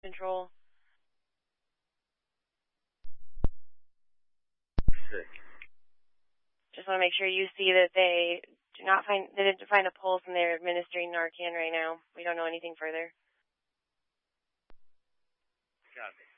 control. Sick. Just want to make sure you see that they didn't find a pulse and they're administering Narcan right now. We don't know anything further. Copy.